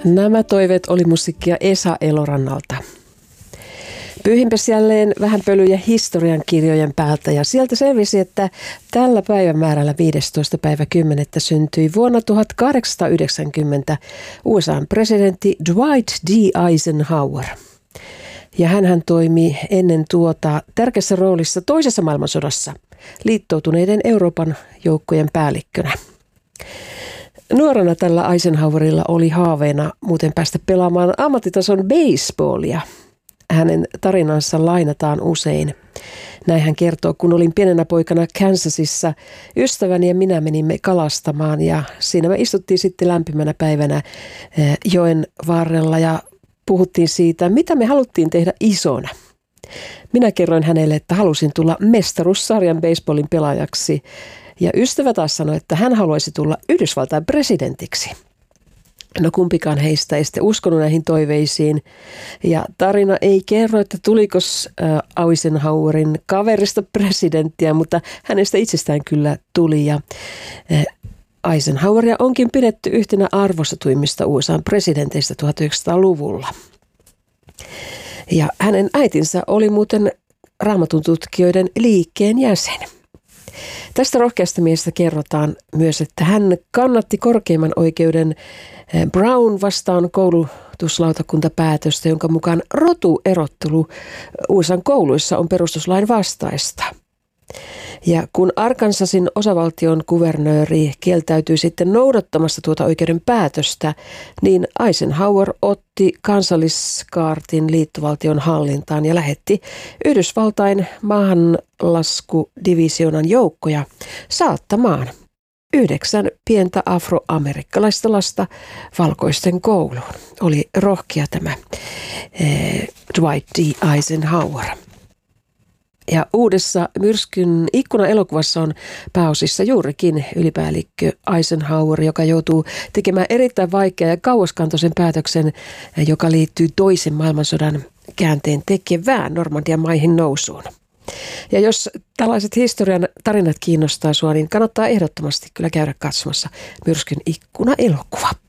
Nämä toiveet oli musiikkia Esa Elorannalta. Pyyhinpäs jälleen vähän pölyjä historiankirjojen päältä ja sieltä selvisi, että tällä päivämäärällä 15. päivä 10. syntyi vuonna 1890 USA:n presidentti Dwight D. Eisenhower. Ja hänhän toimi ennen tuota tärkeässä roolissa toisessa maailmansodassa liittoutuneiden Euroopan joukkojen päällikkönä. Nuorena tällä Eisenhowerilla oli haaveena muuten päästä pelaamaan ammattitason baseballia. Hänen tarinansa lainataan usein. Näin hän kertoo, kun olin pienenä poikana Kansasissa, ystäväni ja minä menimme kalastamaan ja siinä me istuttiin sitten lämpimänä päivänä joen varrella ja puhuttiin siitä, mitä me haluttiin tehdä isona. Minä kerroin hänelle, että halusin tulla mestaruussarjan baseballin pelaajaksi ja ystävä taas sanoi, että hän haluaisi tulla Yhdysvaltain presidentiksi. No kumpikaan heistä ei sitten uskonut näihin toiveisiin ja tarina ei kerro, että tuliko Eisenhowerin kaverista presidenttiä, mutta hänestä itsestään kyllä tuli ja Eisenhoweria onkin pidetty yhtenä arvostetuimmista USA:n presidenteistä 1900-luvulla. Ja hänen äitinsä oli muuten Raamatun tutkijoiden liikkeen jäsen. Tästä rohkeasta miehestä kerrotaan myös, että hän kannatti korkeimman oikeuden Brown vastaan koulutuslautakuntapäätöstä, jonka mukaan rotuerottelu USA:n kouluissa on perustuslain vastaista. Ja kun Arkansasin osavaltion kuvernööri kieltäytyi sitten noudattamasta tuota oikeuden päätöstä, niin Eisenhower otti kansalliskaartin liittovaltion hallintaan ja lähetti Yhdysvaltain maahanlaskudivisioonan joukkoja saattamaan 9 pientä afroamerikkalaista lasta valkoisten kouluun. Oli rohkea tämä Dwight D. Eisenhower. Ja uudessa Myrskyn ikkuna-elokuvassa on pääosissa juurikin ylipäällikkö Eisenhower, joka joutuu tekemään erittäin vaikean ja kauaskantoisen päätöksen, joka liittyy toisen maailmansodan käänteen tekevään Normandian maihin nousuun. Ja jos tällaiset historian tarinat kiinnostaa sinua, niin kannattaa ehdottomasti kyllä käydä katsomassa Myrskyn ikkuna-elokuva.